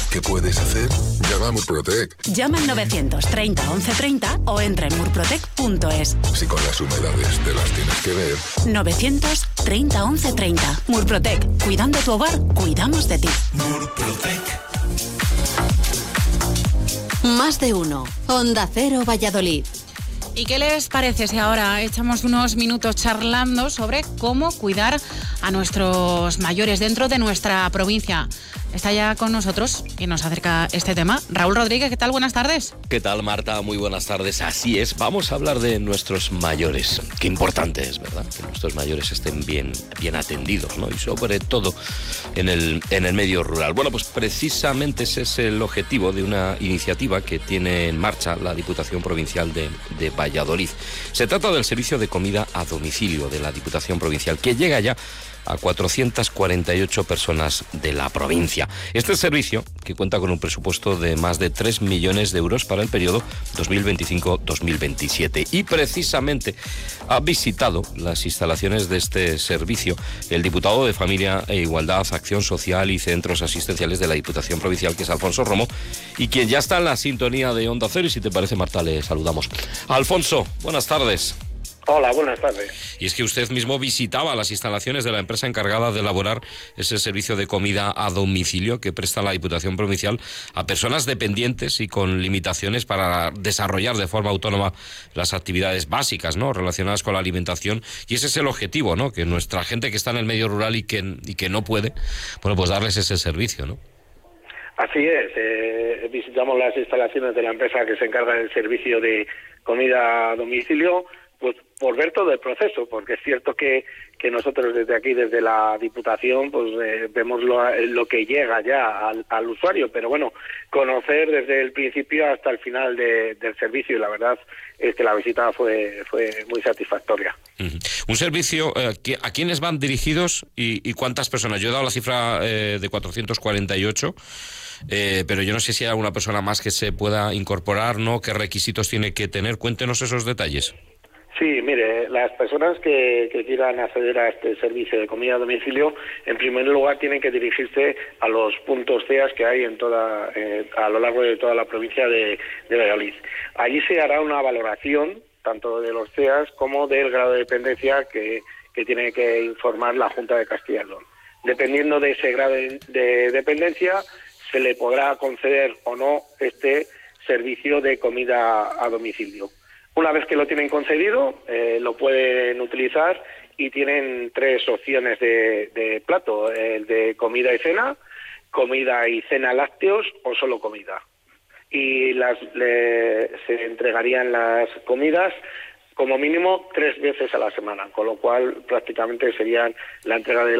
¿Qué puedes hacer? Llama a Murprotec. Llama al 930 1130 o entra en murprotec.es. Si con las humedades te las tienes que ver. 930 1130. Murprotec. Cuidando tu hogar, cuidamos de ti. Murprotec. Más de uno. Onda Cero Valladolid. ¿Y qué les parece si ahora echamos unos minutos charlando sobre cómo cuidar a nuestros mayores dentro de nuestra provincia? Está ya con nosotros y nos acerca este tema Raúl Rodríguez. ¿Qué tal? Buenas tardes. ¿Qué tal, Marta? Muy buenas tardes. Así es, vamos a hablar de nuestros mayores. Qué importante es, ¿verdad? Que nuestros mayores estén bien atendidos, ¿no? Y sobre todo en el medio rural. Bueno, pues precisamente ese es el objetivo de una iniciativa que tiene en marcha la Diputación Provincial de Valladolid. Se trata del servicio de comida a domicilio de la Diputación Provincial, que llega ya a 448 personas de la provincia. Este servicio, que cuenta con un presupuesto de más de 3 millones de euros para el periodo 2025-2027. Y precisamente ha visitado las instalaciones de este servicio el diputado de Familia e Igualdad, Acción Social y Centros Asistenciales de la Diputación Provincial, que es Alfonso Romo, y quien ya está en la sintonía de Onda Cero. Y si te parece, Marta, le saludamos. Alfonso, buenas tardes. Hola, buenas tardes. Y es que usted mismo visitaba las instalaciones de la empresa encargada de elaborar ese servicio de comida a domicilio que presta la Diputación Provincial a personas dependientes y con limitaciones para desarrollar de forma autónoma las actividades básicas, ¿no?, relacionadas con la alimentación. Y ese es el objetivo, ¿no?, que nuestra gente que está en el medio rural y que no puede, bueno, pues darles ese servicio, ¿no? Así es, visitamos las instalaciones de la empresa que se encarga del servicio de comida a domicilio, pues por ver todo el proceso, porque es cierto que nosotros desde aquí, desde la Diputación, pues vemos lo que llega ya al usuario, pero bueno, conocer desde el principio hasta el final del servicio, y la verdad es que la visita fue muy satisfactoria. Un servicio, ¿a quiénes van dirigidos y cuántas personas? Yo he dado la cifra de 448, pero yo no sé si hay alguna persona más que se pueda incorporar, ¿no? ¿Qué requisitos tiene que tener? Cuéntenos esos detalles. Sí, mire, las personas que quieran acceder a este servicio de comida a domicilio, en primer lugar tienen que dirigirse a los puntos CEAS que hay a lo largo de toda la provincia de Valladolid. Allí se hará una valoración tanto de los CEAS como del grado de dependencia que tiene que informar la Junta de Castilla y León. Dependiendo de ese grado de dependencia, se le podrá conceder o no este servicio de comida a domicilio. Una vez que lo tienen concedido, lo pueden utilizar y tienen 3 opciones de plato: el de comida y cena lácteos o solo comida. Y se entregarían las comidas como mínimo 3 veces a la semana, con lo cual prácticamente serían la entrega de